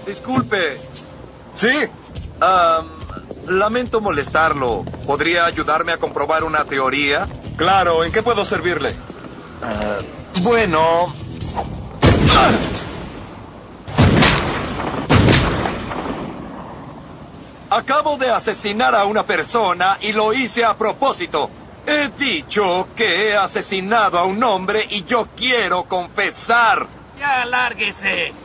Disculpe. ¿Sí? Lamento molestarlo. ¿Podría ayudarme a comprobar una teoría? Claro, ¿en qué puedo servirle? Bueno... Acabo de asesinar a una persona y lo hice a propósito. He dicho que he asesinado a un hombre y yo quiero confesar. Ya, lárguese.